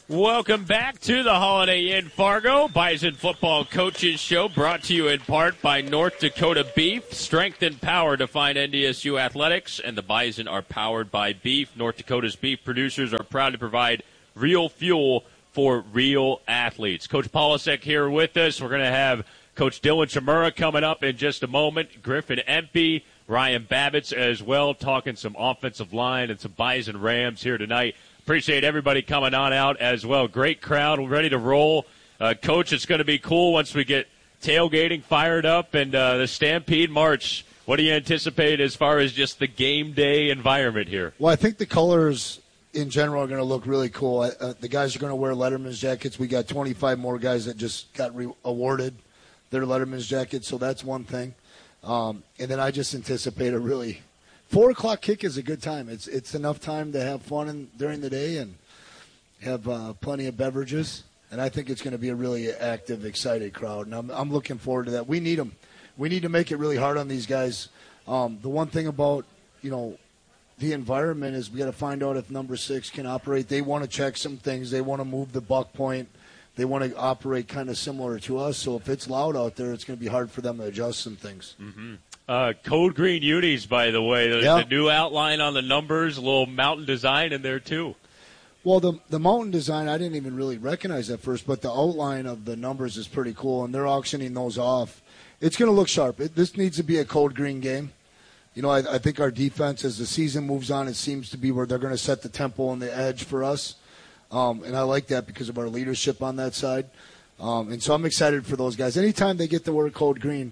Welcome back to the Holiday Inn Fargo Bison Football Coaches Show, brought to you in part by North Dakota Beef. Strength and power define NDSU athletics, and the Bison are powered by beef. North Dakota's beef producers are proud to provide real fuel for real athletes. Coach Polasek here with us. We're going to have Coach Dylan Chmura coming up in just a moment. Griffin Empey, Ryan Babbitts as well, talking some offensive line and some Bison Rams here tonight. Appreciate everybody coming on out as well. Great crowd. We're ready to roll. Coach, it's going to be cool once we get tailgating fired up and the Stampede March. What do you anticipate as far as just the game day environment here? Well, I think the colors in general are going to look really cool. The guys are going to wear Letterman's jackets. We got 25 more guys that just got awarded their Letterman's jackets, so that's one thing. And then I just anticipate a really 4 o'clock kick is a good time. It's enough time to have fun during the day and have plenty of beverages. And I think it's going to be a really active, excited crowd. And I'm looking forward to that. We need them. We need to make it really hard on these guys. The one thing about, the environment is we got to find out if number 6 can operate. They want to check some things. They want to move the buck point. They want to operate kind of similar to us. So if it's loud out there, it's going to be hard for them to adjust some things. Mm-hmm. Code Green Unis, by the way. The new outline on the numbers, a little mountain design in there, too. Well, the mountain design, I didn't even really recognize at first, but the outline of the numbers is pretty cool, and they're auctioning those off. It's going to look sharp. This needs to be a Code Green game. I think our defense, as the season moves on, it seems to be where they're going to set the tempo and the edge for us. And I like that because of our leadership on that side. And so I'm excited for those guys. Anytime they get the word Code Green,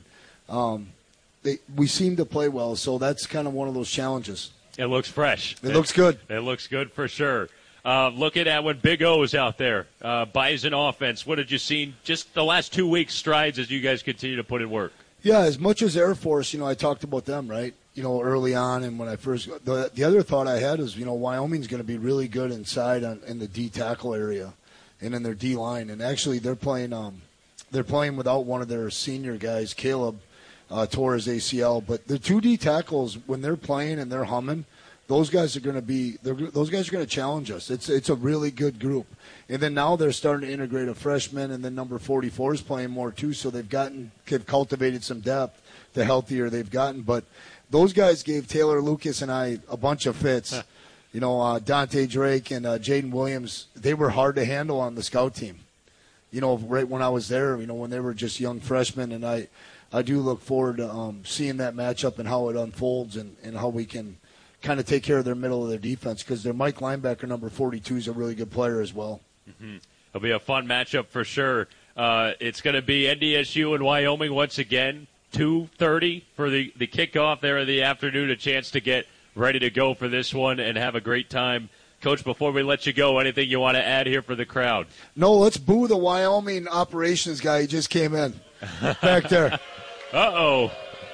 we seem to play well, so that's kind of one of those challenges. It looks fresh. It looks good. It looks good for sure. Looking at when Big O is out there, Bison offense, what have you seen just the last 2 weeks strides as you guys continue to put in work? Yeah, as much as Air Force, I talked about them, right? Early on, and when I first – the other thought I had is, Wyoming's going to be really good inside in the D tackle area and in their D line. And actually they're playing without one of their senior guys, Caleb, tore his ACL. But the 2 D tackles, when they're playing and they're humming, those guys are going to challenge us. It's a really good group. And then now they're starting to integrate a freshman, and then number 44 is playing more too. So they've cultivated some depth the healthier they've gotten. But those guys gave Taylor Lucas and I a bunch of fits. Dante Drake and Jaden Williams, they were hard to handle on the scout team. Right when I was there, when they were just young freshmen, and I do look forward to seeing that matchup and how it unfolds and how we can kind of take care of their middle of their defense, because their Mike linebacker, number 42, is a really good player as well. Mm-hmm. It'll be a fun matchup for sure. It's going to be NDSU and Wyoming once again, 2:30 for the kickoff there in the afternoon, a chance to get ready to go for this one and have a great time. Coach, before we let you go, anything you want to add here for the crowd? No, let's boo the Wyoming operations guy. He just came in back there. Uh-oh.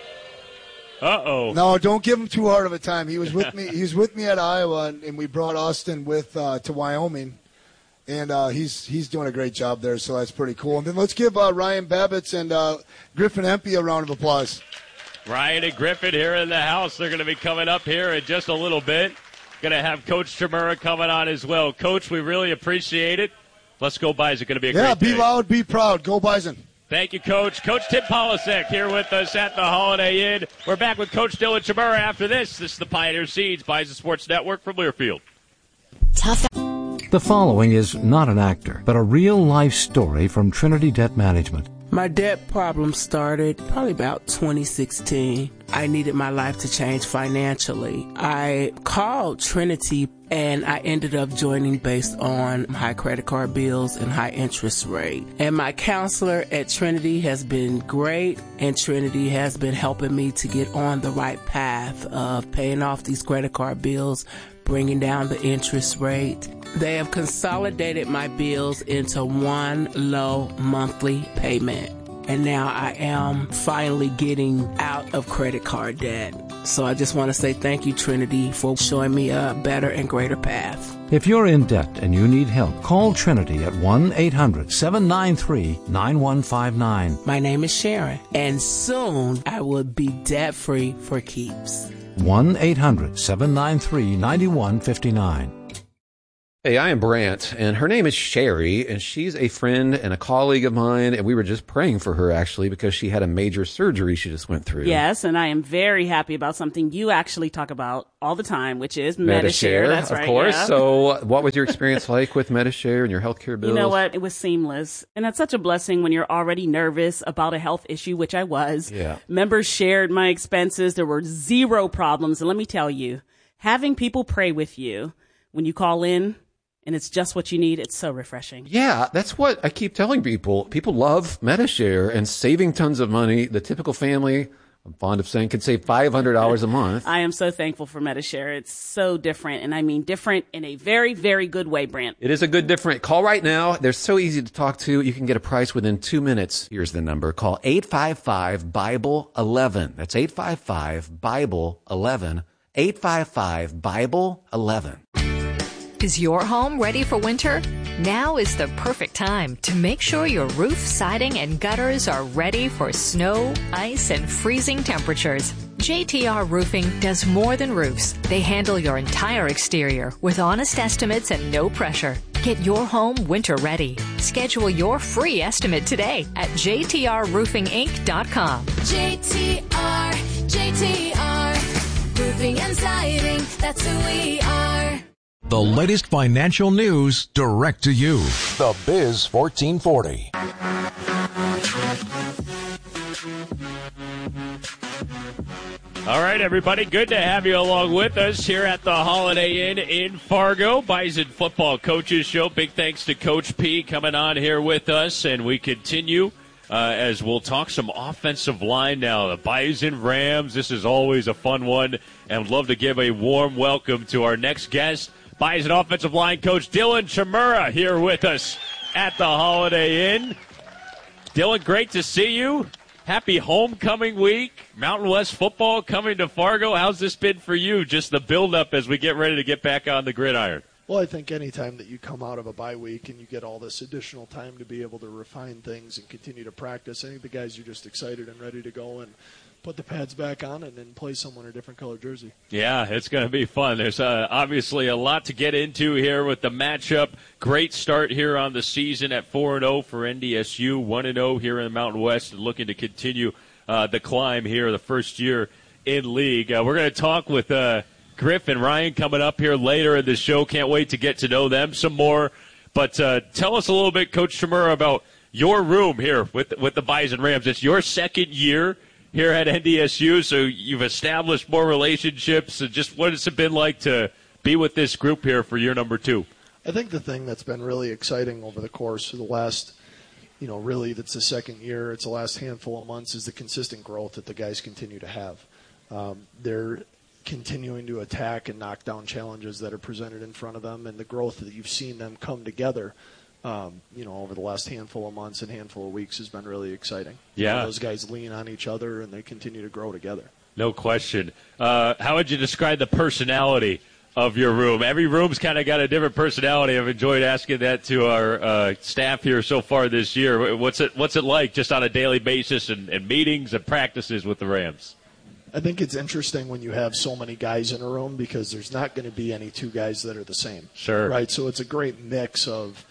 No, don't give him too hard of a time. He was with me. He was with me at Iowa, and we brought Austin to Wyoming, and he's doing a great job there. So that's pretty cool. And then let's give Ryan Babbitts and Griffin Empey a round of applause. Ryan and Griffin here in the house. They're going to be coming up here in just a little bit. Going to have Coach Chmura coming on as well. Coach, we really appreciate it. Let's go Bison. Going to be a great day. Yeah, be loud, be proud. Go Bison. Thank you, Coach. Coach Tim Polasek here with us at the Holiday Inn. We're back with Coach Dylan Chmura after this. This is the Pioneer Seeds Bison Sports Network from Learfield. Tough. The following is not an actor, but a real-life story from Trinity Debt Management. My debt problem started probably about 2016. I needed my life to change financially. I called Trinity and I ended up joining based on high credit card bills and high interest rate. And my counselor at Trinity has been great, and Trinity has been helping me to get on the right path of paying off these credit card bills, bringing down the interest rate. They have consolidated my bills into one low monthly payment. And now I am finally getting out of credit card debt. So I just want to say thank you, Trinity, for showing me a better and greater path. If you're in debt and you need help, call Trinity at 1-800-793-9159. My name is Sharon, and soon I will be debt-free for keeps. 1-800-793-9159. Hey, I am Brant, and her name is Sherry, and she's a friend and a colleague of mine, and we were just praying for her, actually, because she had a major surgery she just went through. Yes, and I am very happy about something you actually talk about all the time, which is Medi-Share. That's right, of course. Yeah. So what was your experience like with Medi-Share and your healthcare bills? You know what? It was seamless. And that's such a blessing when you're already nervous about a health issue, which I was. Yeah. Members shared my expenses. There were zero problems. And let me tell you, having people pray with you when you call in, and it's just what you need, it's so refreshing. Yeah, that's what I keep telling people. People love Medi-Share and saving tons of money. The typical family, I'm fond of saying, could save $500 a month. I am so thankful for Medi-Share. It's so different, and I mean different in a very, very good way, Brant. It is a good different. Call right now. They're so easy to talk to. You can get a price within 2 minutes. Here's the number. Call 855-BIBLE-11. That's 855-BIBLE-11. 855-BIBLE-11. Is your home ready for winter? Now is the perfect time to make sure your roof, siding, and gutters are ready for snow, ice, and freezing temperatures. JTR Roofing does more than roofs. They handle your entire exterior with honest estimates and no pressure. Get your home winter ready. Schedule your free estimate today at jtrroofinginc.com. JTR, Roofing and Siding, that's who we are. The latest financial news direct to you. The Biz 1440. All right, everybody. Good to have you along with us here at the Holiday Inn in Fargo. Bison Football Coaches Show. Big thanks to Coach P coming on here with us. And we continue as we'll talk some offensive line now. The Bison Rams. This is always a fun one. And would love to give a warm welcome to our next guest, Bison offensive line coach Dylan Chmura, here with us at the Holiday Inn. Dylan, great to see you. Happy homecoming week. Mountain West football coming to Fargo. How's this been for you, just the build-up as we get ready to get back on the gridiron? Well, I think any time that you come out of a bye week and you get all this additional time to be able to refine things and continue to practice, I think the guys are just excited and ready to go and put the pads back on and then play someone in a different color jersey. Yeah, it's going to be fun. There's obviously a lot to get into here with the matchup. Great start here on the season at 4-0 for NDSU, 1-0 here in the Mountain West, and looking to continue the climb here the first year in league. We're going to talk with Griff and Ryan coming up here later in the show. Can't wait to get to know them some more. But tell us a little bit, Coach Chmura, about your room here with the Bison Rams. It's your second year here at NDSU, so you've established more relationships. And just what has it been like to be with this group here for year number 2? I think the thing that's been really exciting over the course of the last, really that's the second year, it's the last handful of months, is the consistent growth that the guys continue to have. They're continuing to attack and knock down challenges that are presented in front of them, and the growth that you've seen them come together over the last handful of months and handful of weeks has been really exciting. Yeah. Those guys lean on each other, and they continue to grow together. No question. How would you describe the personality of your room? Every room's kind of got a different personality. I've enjoyed asking that to our staff here so far this year. What's it like just on a daily basis and meetings and practices with the Rams? I think it's interesting when you have so many guys in a room because there's not going to be any two guys that are the same. Sure. Right? So it's a great mix of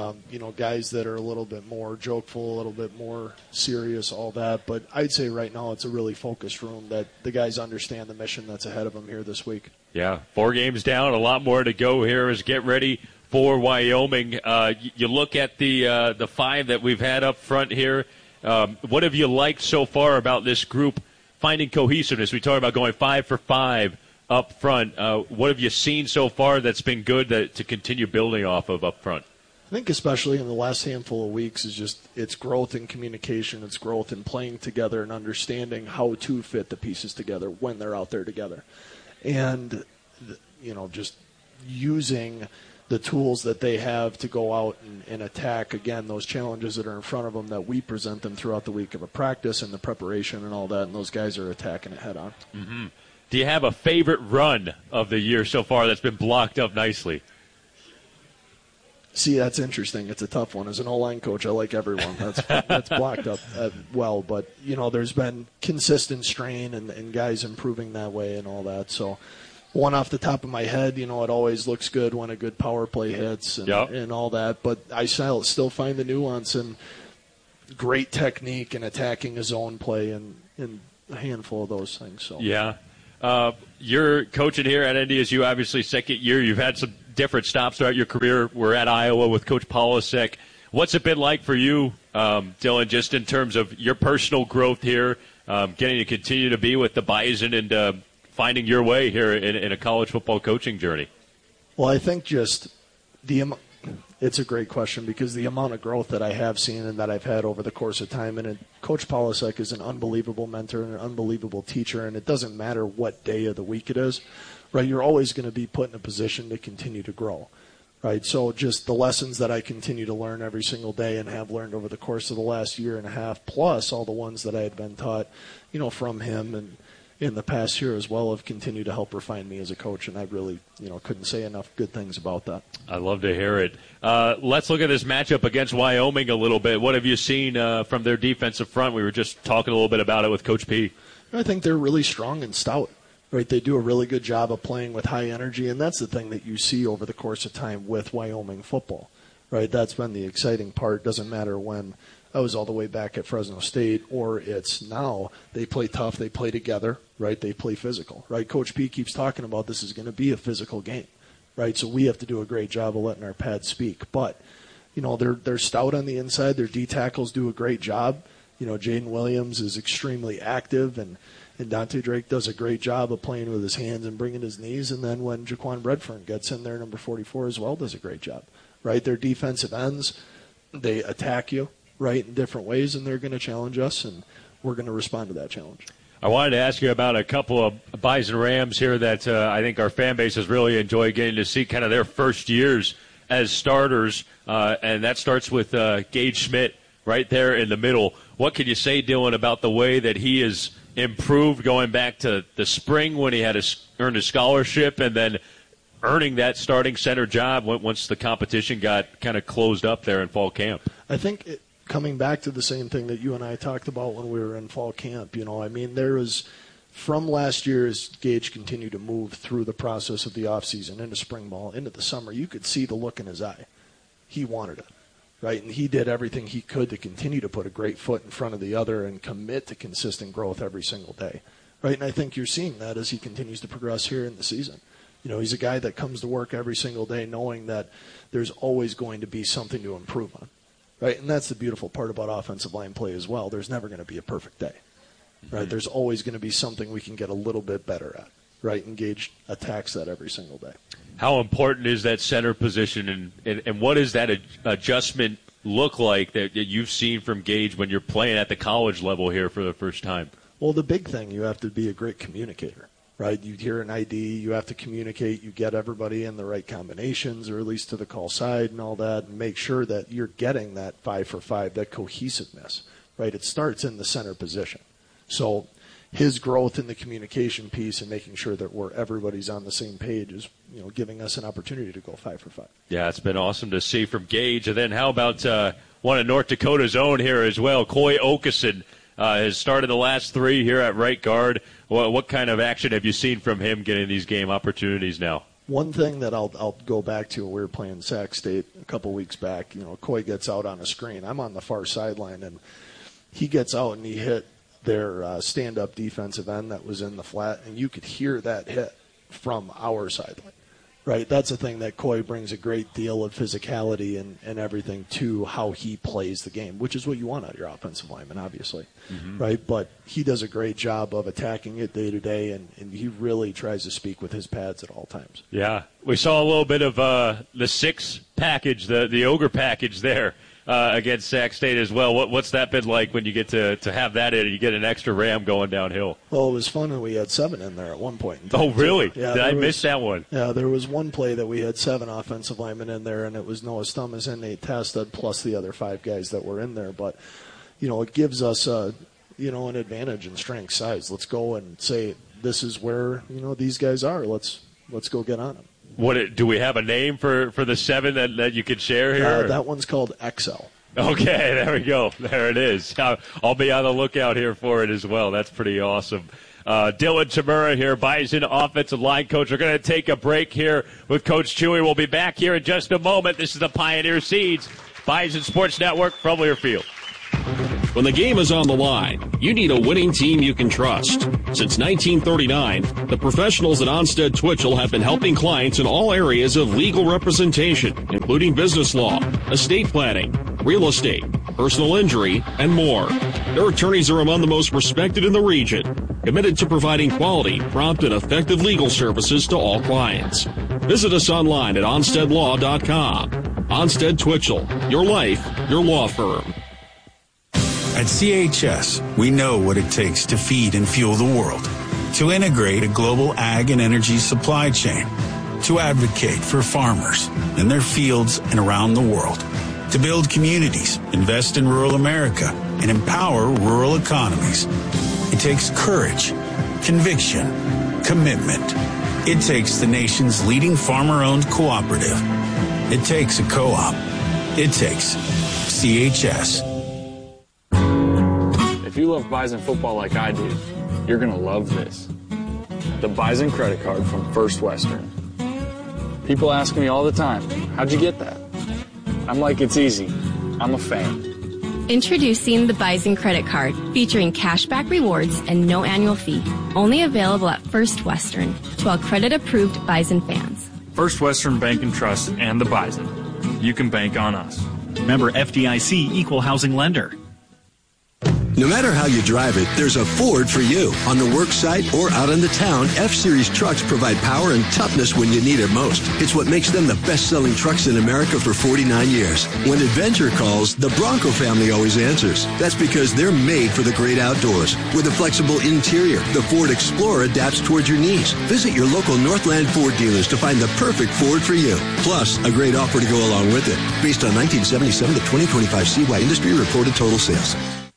guys that are a little bit more jokeful, a little bit more serious, all that. But I'd say right now it's a really focused room that the guys understand the mission that's ahead of them here this week. Yeah, 4 games down, a lot more to go here as get ready for Wyoming. You look at the 5 that we've had up front here. What have you liked so far about this group finding cohesiveness? We talked about going 5 for 5 up front. What have you seen so far that's been good to continue building off of up front? I think especially in the last handful of weeks is just it's growth in communication, it's growth in playing together and understanding how to fit the pieces together when they're out there together. And, just using the tools that they have to go out and attack, again, those challenges that are in front of them that we present them throughout the week of a practice and the preparation and all that, and those guys are attacking it head on. Mm-hmm. Do you have a favorite run of the year so far that's been blocked up nicely? See, that's interesting. It's a tough one. As an O-line coach, I like everyone that's blocked up well. But, there's been consistent strain and guys improving that way and all that. So, one off the top of my head, it always looks good when a good power play hits and all that. But I still find the nuance in great technique and attacking a zone play and a handful of those things. So yeah. You're coaching here at NDSU, obviously second year. You've had some different stops throughout your career. We're at Iowa with Coach Polasek. What's it been like for you, Dylan, just in terms of your personal growth here, getting to continue to be with the Bison and finding your way here in a college football coaching journey? Well, I think just it's a great question because the amount of growth that I have seen and that I've had over the course of time, and Coach Polasek is an unbelievable mentor and an unbelievable teacher, and it doesn't matter what day of the week it is, right? You're always going to be put in a position to continue to grow, right? So just the lessons that I continue to learn every single day and have learned over the course of the last year and a half, plus all the ones that I had been taught, from him and in the past year as well, have continued to help refine me as a coach, and I really, couldn't say enough good things about that. I love to hear it. Let's look at this matchup against Wyoming a little bit. What have you seen from their defensive front? We were just talking a little bit about it with Coach P. I think they're really strong and stout, right? They do a really good job of playing with high energy, and that's the thing that you see over the course of time with Wyoming football, right? That's been the exciting part. Doesn't matter when I was all the way back at Fresno State or it's now. They play tough. They play together, right? They play physical, right? Coach P keeps talking about this is going to be a physical game, right? So we have to do a great job of letting our pads speak. But, they're stout on the inside. Their D tackles do a great job. Jaden Williams is extremely active, and Dante Drake does a great job of playing with his hands and bringing his knees. And then when Jaquan Redfern gets in there, number 44 as well, does a great job, right? Their defensive ends, they attack you, right, in different ways, and they're going to challenge us, and we're going to respond to that challenge. I wanted to ask you about a couple of Bison Rams here that I think our fan base has really enjoyed getting to see kind of their first years as starters, and that starts with Gage Schmidt right there in the middle. What can you say, Dylan, about the way that he has improved going back to the spring when he had earned a scholarship and then earning that starting center job once the competition got kind of closed up there in fall camp? I think coming back to the same thing that you and I talked about when we were in fall camp, there was, from last year as Gage continued to move through the process of the offseason into spring ball, into the summer, you could see the look in his eye. He wanted it, right? And he did everything he could to continue to put a great foot in front of the other and commit to consistent growth every single day, right? And I think you're seeing that as he continues to progress here in the season. He's a guy that comes to work every single day knowing that there's always going to be something to improve on. Right, and that's the beautiful part about offensive line play as well. There's never going to be a perfect day, right? Mm-hmm. There's always going to be something we can get a little bit better at, right? And Gage attacks that every single day. How important is that center position, and what does that adjustment look like that you've seen from Gage when you're playing at the college level here for the first time? Well, the big thing, you have to be a great communicator. Right, you hear an ID, you have to communicate, you get everybody in the right combinations, or at least to the call side and all that, and make sure that you're getting that 5 for 5, that cohesiveness, right? It starts in the center position. So his growth in the communication piece and making sure that everybody's on the same page is, giving us an opportunity to go 5 for 5. Yeah, it's been awesome to see from Gage. And then how about one of North Dakota's own here as well, Coy Okeson. Has started the last 3 here at right guard. What kind of action have you seen from him getting these game opportunities now? One thing that I'll go back to when we were playing Sac State a couple weeks back, Coy gets out on a screen. I'm on the far sideline, and he gets out and he hit their stand-up defensive end that was in the flat, and you could hear that hit from our sideline. Right, that's a thing that Coy brings a great deal of physicality and everything to how he plays the game, which is what you want out of your offensive lineman, obviously. Mm-hmm. Right, but he does a great job of attacking it day to day, and he really tries to speak with his pads at all times. Yeah, we saw a little bit of the 6 package, the Ogre package there against Sac State as well. What's that been like when you get to have that in and you get an extra Ram going downhill? Well, it was fun when we had 7 in there at one point. Oh, really? Yeah, Did I miss that one? Yeah, there was one play that we had 7 offensive linemen in there, and it was Noah Stummas and Nate Testad plus the other 5 guys that were in there. But, it gives us, an advantage in strength, size. Let's go and say this is where, these guys are. Let's go get on them. Do we have a name for the 7 that you could share here? That one's called XL. Okay, there we go. There it is. I'll be on the lookout here for it as well. That's pretty awesome. Dylan Chimura here, Bison offensive line coach. We're going to take a break here with Coach Chewy. We'll be back here in just a moment. This is the Pioneer Seeds, Bison Sports Network from Learfield. When the game is on the line, you need a winning team you can trust. Since 1939, the professionals at Onstead Twitchell have been helping clients in all areas of legal representation, including business law, estate planning, real estate, personal injury, and more. Their attorneys are among the most respected in the region, committed to providing quality, prompt, and effective legal services to all clients. Visit us online at OnsteadLaw.com. Onstead Twitchell, your life, your law firm. At CHS, we know what it takes to feed and fuel the world, to integrate a global ag and energy supply chain, to advocate for farmers in their fields and around the world, to build communities, invest in rural America, and empower rural economies. It takes courage, conviction, commitment. It takes the nation's leading farmer-owned cooperative. It takes a co-op. It takes CHS. If you love Bison football like I do, you're going to love this. The Bison credit card from First Western. People ask me all the time, how'd you get that? I'm like, it's easy. I'm a fan. Introducing the Bison credit card, featuring cashback rewards and no annual fee. Only available at First Western to all credit-approved Bison fans. First Western Bank and Trust and the Bison. You can bank on us. Member FDIC Equal Housing Lender. No matter how you drive it, there's a Ford for you. On the work site or out in the town, F-Series trucks provide power and toughness when you need it most. It's what makes them the best-selling trucks in America for 49 years. When adventure calls, the Bronco family always answers. That's because they're made for the great outdoors. With a flexible interior, the Ford Explorer adapts towards your needs. Visit your local Northland Ford dealers to find the perfect Ford for you. Plus, a great offer to go along with it. Based on 1977 to 2025 CY industry reported total sales.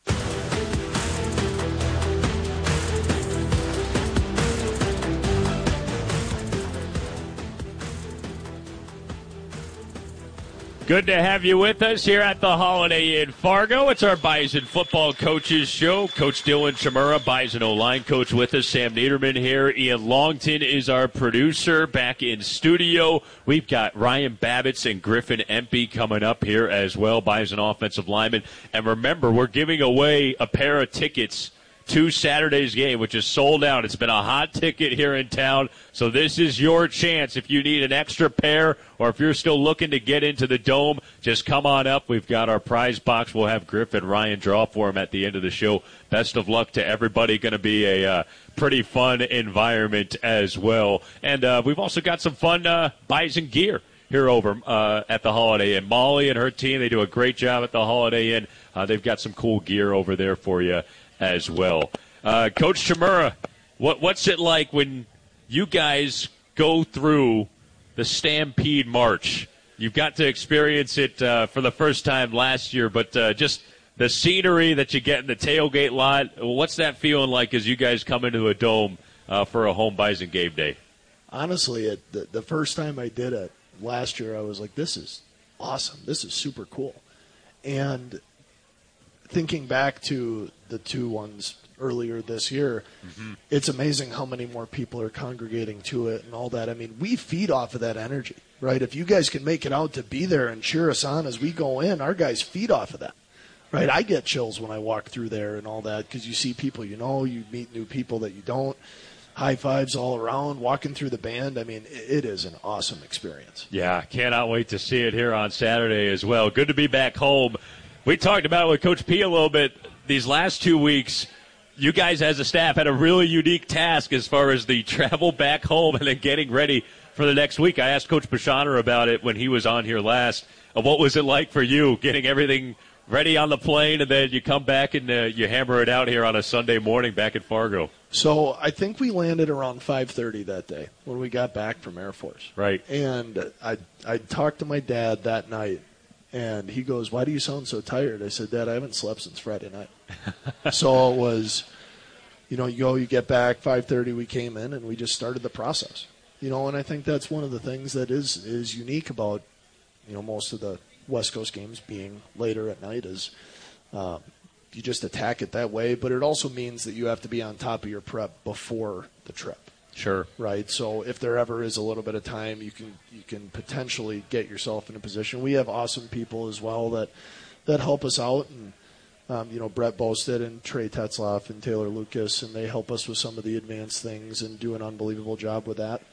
Good to have you with us here at the Holiday Inn Fargo. It's our Bison Football Coaches Show. Coach Dylan Chimura, Bison O-line coach with us. Sam Niederman here. Ian Longton is our producer back in studio. We've got Ryan Babbitts and Griffin Empey coming up here as well, Bison offensive linemen. And remember, we're giving away a pair of tickets to Saturday's game, which is sold out. It's been a hot ticket here in town, so this is your chance. If you need an extra pair or if you're still looking to get into the Dome, just come on up. We've got our prize box. We'll have Griff and Ryan draw for them at the end of the show. Best of luck to everybody. Going to be a pretty fun environment as well. And we've also got some fun Bison gear here over at the Holiday Inn. Molly and her team, they do a great job at the Holiday Inn. They've got some cool gear over there for you as well. Coach Chimura, what's it like when you guys go through the Stampede March? You've got to experience it for the first time last year, but just the scenery that you get in the tailgate lot, what's that feeling like as you guys come into a Dome for a home Bison game day? Honestly, the first time I did it last year, I was like, this is awesome. This is super cool. And thinking back to the two ones earlier this year, it's amazing how many more people are congregating to it and all that. I mean, we feed off of that energy, right? If you guys can make it out to be there and cheer us on as we go in, our guys feed off of that, right? I get chills when I walk through there and all that because you see people you know, you meet new people that you don't. High fives all around, walking through the band. I mean, it is an awesome experience. Yeah, cannot wait to see it here on Saturday as well. Good to be back home. We talked about it with Coach P a little bit these last 2 weeks. You guys as a staff had a really unique task as far as the travel back home and then getting ready for the next week. I asked Coach Bashaner about it when he was on here last. What was it like for you getting everything ready on the plane and then you come back and you hammer it out here on a Sunday morning back at Fargo? So I think we landed around 5:30 that day when we got back from Air Force. Right. And I talked to my dad that night. And he goes, why do you sound so tired? I said, Dad, I haven't slept since Friday night. So it was, you get back, 5:30 we came in, and we just started the process. And I think that's one of the things that is unique about, most of the West Coast games being later at night is just attack it that way. But it also means that you have to be on top of your prep before the trip. Sure. Right. So if there ever is a little bit of time, you can potentially get yourself in a position. We have awesome people as well that help us out, and Brett Bosted and Trey Tetzlaff and Taylor Lucas, and they help us with some of the advanced things and do an unbelievable job with that.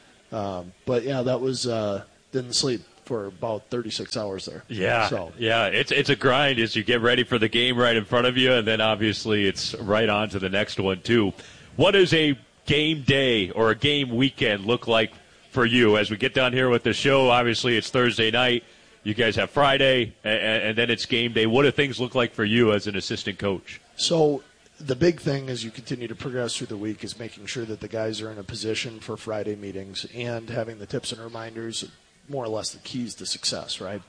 But yeah, that was didn't sleep for about 36 hours there. Yeah. So yeah, it's a grind as you get ready for the game right in front of you, and then obviously it's right on to the next one too. What is a game day or a game weekend look like for you as we get down here with the show? Obviously it's Thursday night. You guys have Friday, and then it's game day. What do things look like for you as an assistant coach? So the big thing as you continue to progress through the week is making sure that the guys are in a position for Friday meetings and having the tips and reminders, more or less the keys to success, right?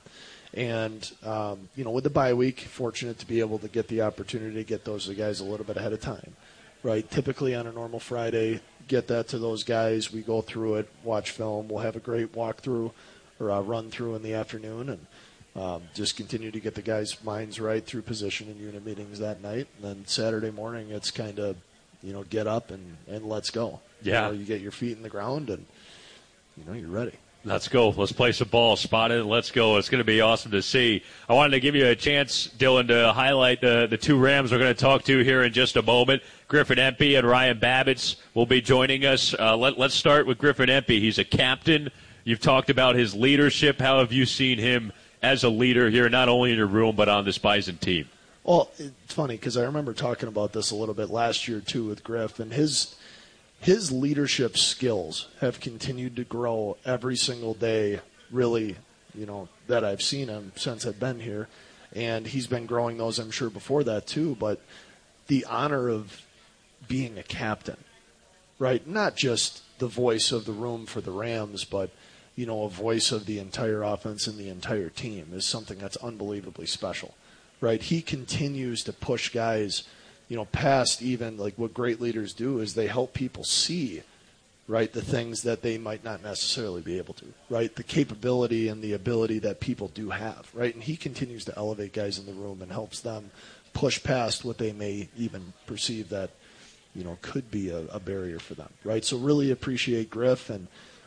And, with the bye week, fortunate to be able to get the opportunity to get those to the guys a little bit ahead of time, right? Typically on a normal Friday, get that to those guys. We go through it, watch film. We'll have a great walkthrough or a run through in the afternoon, and just continue to get the guys' minds right through position and unit meetings that night. And then Saturday morning, it's kind of, get up and let's go. Yeah. You get your feet in the ground and, you're ready. Let's go. Let's play some ball. Spot it. Let's go. It's going to be awesome to see. I wanted to give you a chance, Dylan, to highlight the two Rams we're going to talk to here in just a moment. Griffin Empey and Ryan Babbitts will be joining us. Let's start with Griffin Empey. He's a captain. You've talked about his leadership. How have you seen him as a leader here, not only in your room but on this Bison team? Well, it's funny because I remember talking about this a little bit last year, too, with Griff, and his leadership skills have continued to grow every single day, really, that I've seen him since I've been here. And he's been growing those, I'm sure, before that, too. But the honor of being a captain, right? Not just the voice of the room for the Rams, but, a voice of the entire offense and the entire team is something that's unbelievably special, right? He continues to push guys past even like what great leaders do is they help people see, right, the things that they might not necessarily be able to, right, the capability and the ability that people do have, right, and he continues to elevate guys in the room and helps them push past what they may even perceive that, could be a barrier for them, right, so really appreciate Griff, and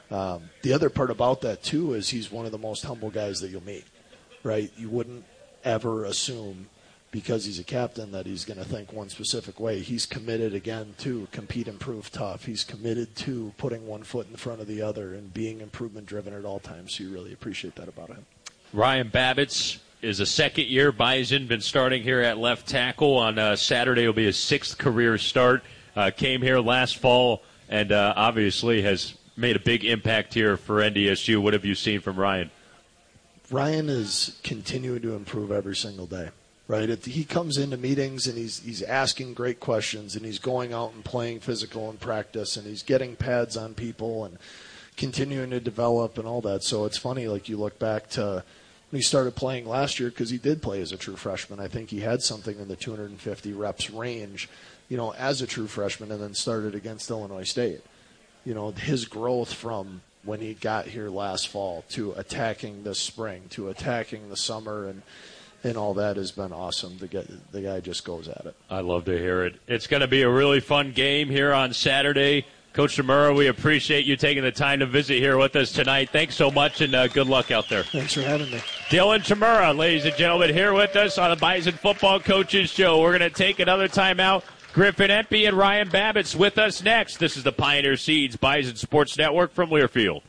the other part about that, too, is he's one of the most humble guys that you'll meet, right, you wouldn't ever assume because he's a captain that he's going to think one specific way. He's committed, again, to compete, improve, tough. He's committed to putting one foot in front of the other and being improvement-driven at all times, so you really appreciate that about him. Ryan Babbitts is a second-year Bison, been starting here at left tackle. On Saturday will be his sixth career start. Came here last fall and obviously has made a big impact here for NDSU. What have you seen from Ryan? Ryan is continuing to improve every single day. Right, he comes into meetings and he's asking great questions and he's going out and playing physical in practice and he's getting pads on people and continuing to develop and all that. So it's funny, like you look back to when he started playing last year because he did play as a true freshman. I think he had something in the 250 reps range, as a true freshman, and then started against Illinois State. His growth from when he got here last fall to attacking this spring to attacking the summer and all that has been awesome. The guy just goes at it. I love to hear it. It's going to be a really fun game here on Saturday. Coach Chmura, we appreciate you taking the time to visit here with us tonight. Thanks so much, and good luck out there. Thanks for having me. Dylan Chmura, ladies and gentlemen, here with us on the Bison Football Coaches Show. We're going to take another timeout. Griffin Empey and Ryan Babbitts with us next. This is the Pioneer Seeds Bison Sports Network from Learfield.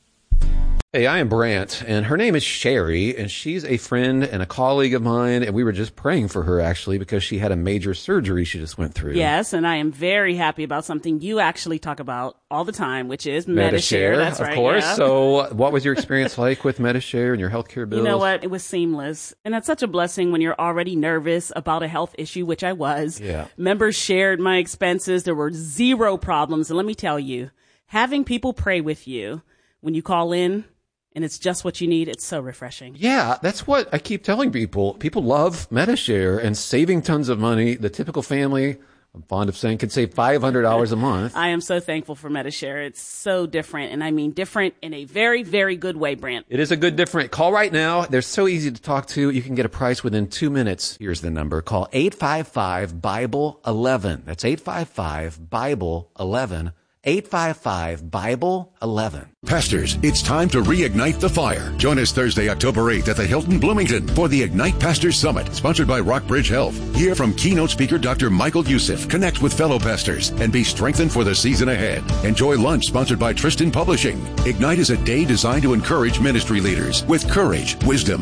Hey, I am Brant, and her name is Sherry, and she's a friend and a colleague of mine, and we were just praying for her, actually, because she had a major surgery she just went through. Yes, and I am very happy about something you actually talk about all the time, which is Medi-Share. That's right, of course. Yeah. So what was your experience like with Medi-Share and your healthcare bills? You know what? It was seamless, and it's such a blessing when you're already nervous about a health issue, which I was. Yeah. Members shared my expenses. There were zero problems, and let me tell you, having people pray with you when you call in, and it's just what you need. It's so refreshing. Yeah, that's what I keep telling people. People love Medi-Share and saving tons of money. The typical family I'm fond of saying, could save $500 a month. I am so thankful for MediShare. It's so different, and I mean different in a very, very good way, Brant. It is a good different. Call right now. They're so easy to talk to. You can get a price within 2 minutes. Here's the number. Call 855-BIBLE-11. That's 855-BIBLE-11. 855-BIBLE-11. Pastors, it's time to reignite the fire. Join us Thursday, October 8th at the Hilton Bloomington for the Ignite Pastors Summit, sponsored by Rockbridge Health. Hear from keynote speaker Dr. Michael Youssef. Connect with fellow pastors and be strengthened for the season ahead. Enjoy lunch sponsored by Tristan Publishing. Ignite is a day designed to encourage ministry leaders with courage, wisdom,